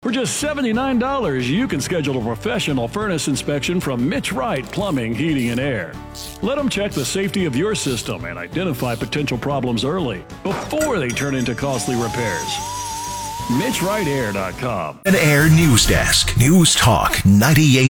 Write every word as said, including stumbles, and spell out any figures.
For just seventy-nine dollars, you can schedule a professional furnace inspection from Mitch Wright Plumbing, Heating, and Air. Let them check the safety of your system and identify potential problems early, before they turn into costly repairs. Mitch Wright Air dot com. An Air News Desk. News Talk ninety-eight.